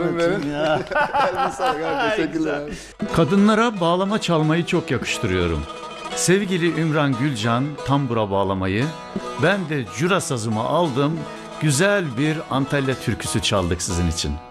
Verin. Ya. Elbise sağlık abi. Teşekkürler abi. Kadınlara bağlama çalmayı çok yakıştırıyorum. Sevgili Ümran Gülcan tambura bağlamayı, ben de cüra sazımı aldım, güzel bir Antalya türküsü çaldık sizin için.